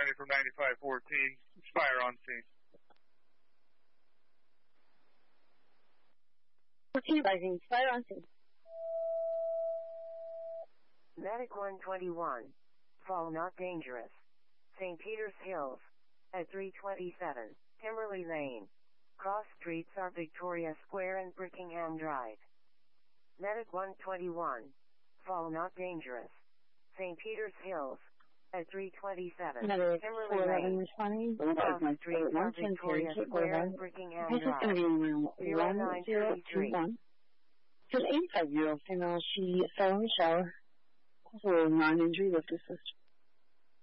Riley from 9514. Spire on scene. 14 advising, Spire on scene. Medic 121. Fall not dangerous. St. Peter's Hills. At 327, Kimberly Lane. Cross streets are Victoria Square and Brickingham Drive. Medic 121. Fall not dangerous. St. Peter's Hills. At 327, Medic Kimberly Lane. 41120. Cross streets are Victoria Square and Brickingham This is Drive. going to be around 1021. It's an 85-year-old female. She fell in the shower. Also, non-injury lift assist.